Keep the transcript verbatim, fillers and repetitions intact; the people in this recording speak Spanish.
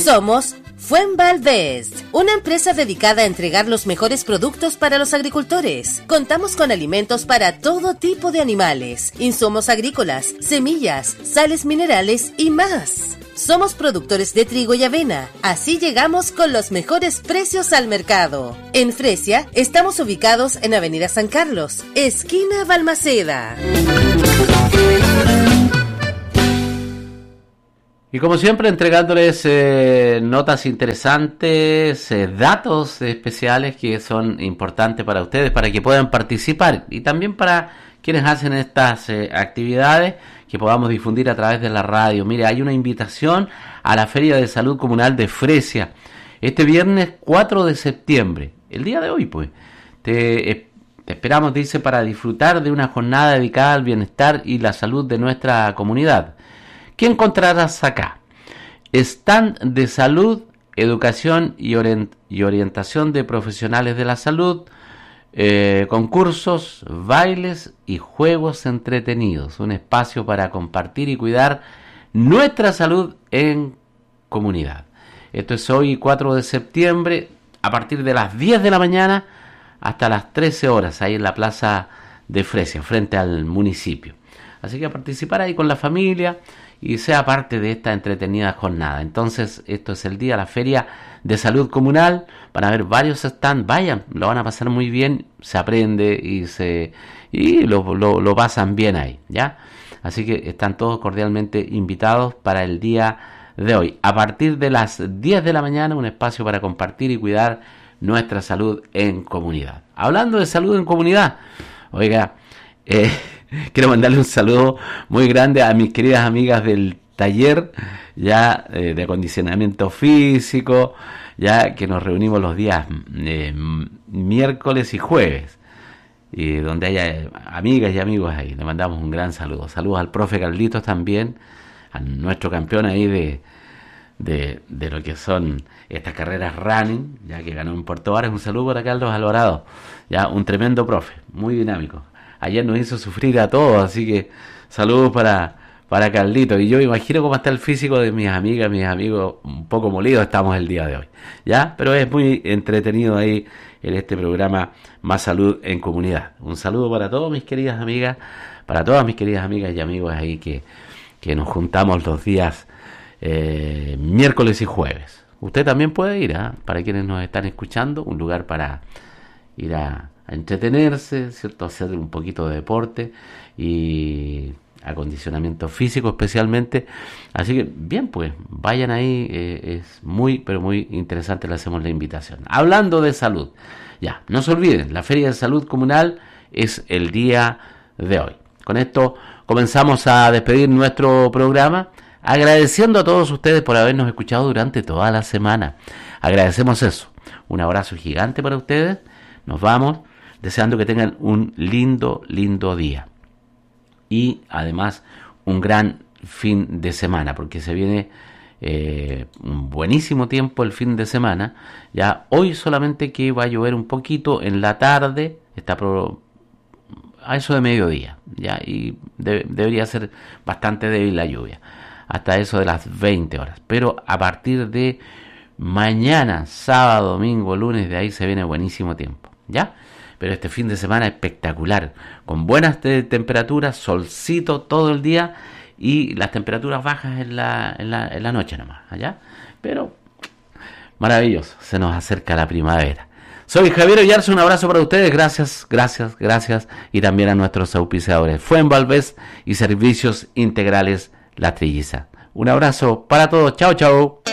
Somos Fuenvalvest, una empresa dedicada a entregar los mejores productos para los agricultores. Contamos con alimentos para todo tipo de animales, insumos agrícolas, semillas, sales minerales y más. Somos productores de trigo y avena, así llegamos con los mejores precios al mercado. En Fresia estamos ubicados en Avenida San Carlos, esquina Balmaceda. Y como siempre, entregándoles eh, notas interesantes, eh, datos especiales que son importantes para ustedes, para que puedan participar. Y también para quienes hacen estas eh, actividades, que podamos difundir a través de la radio. Mire, hay una invitación a la Feria de Salud Comunal de Fresia, este viernes cuatro de septiembre, el día de hoy, pues. Te, eh, te esperamos, dice, para disfrutar de una jornada dedicada al bienestar y la salud de nuestra comunidad. ¿Qué encontrarás acá? Stand de salud, educación y, orient- y orientación de profesionales de la salud, eh, concursos, bailes y juegos entretenidos. Un espacio para compartir y cuidar nuestra salud en comunidad. Esto es hoy cuatro de septiembre, a partir de las diez de la mañana hasta las trece horas, ahí en la plaza de Fresia, frente al municipio. Así que a participar ahí con la familia y sea parte de esta entretenida jornada. Entonces, esto es el día, la Feria de Salud Comunal. Van a haber varios stands, vayan, lo van a pasar muy bien, se aprende y se y lo, lo, lo pasan bien ahí, ¿ya? Así que están todos cordialmente invitados para el día de hoy. A partir de las diez de la mañana, un espacio para compartir y cuidar nuestra salud en comunidad. Hablando de salud en comunidad, oiga, eh... quiero mandarle un saludo muy grande a mis queridas amigas del taller ya eh, de acondicionamiento físico, ya que nos reunimos los días eh, miércoles y jueves, y donde haya amigas y amigos ahí. Le mandamos un gran saludo. Saludos al profe Carlitos también, a nuestro campeón ahí de, de, de lo que son estas carreras running, ya que ganó en Puerto Varas. Un saludo para Carlos Alvarado, ya un tremendo profe, muy dinámico. Ayer nos hizo sufrir a todos, así que saludos para, para Carlito. Y yo imagino cómo está el físico de mis amigas, mis amigos, un poco molidos estamos el día de hoy, ¿ya? Pero es muy entretenido ahí en este programa Más Salud en Comunidad. Un saludo para todas mis queridas amigas, para todas mis queridas amigas y amigos ahí que, que nos juntamos los días eh, miércoles y jueves. Usted también puede ir, ¿eh? Para quienes nos están escuchando, un lugar para ir a... a entretenerse, ¿cierto? Hacer un poquito de deporte y acondicionamiento físico especialmente. Así que, bien, pues, vayan ahí, eh, es muy, pero muy interesante, le hacemos la invitación. Hablando de salud, ya, no se olviden, la Feria de Salud Comunal es el día de hoy. Con esto comenzamos a despedir nuestro programa, agradeciendo a todos ustedes por habernos escuchado durante toda la semana. Agradecemos eso. Un abrazo gigante para ustedes. Nos vamos deseando que tengan un lindo, lindo día. Y además un gran fin de semana, porque se viene eh, un buenísimo tiempo el fin de semana. Ya hoy solamente que va a llover un poquito en la tarde, está pro, a eso de mediodía, ya, y de, debería ser bastante débil la lluvia, hasta eso de las veinte horas. Pero a partir de mañana, sábado, domingo, lunes, de ahí se viene buenísimo tiempo, ¿ya? Pero este fin de semana espectacular, con buenas te- temperaturas, solcito todo el día y las temperaturas bajas en la, en la, en la noche nomás, ¿ya? Pero maravilloso, se nos acerca la primavera. Soy Javier Oyarzo, un abrazo para ustedes, gracias, gracias, gracias, y también a nuestros auspiciadores, Fuenvalvest y Servicios Integrales La Trilliza. Un abrazo para todos, chao, chao.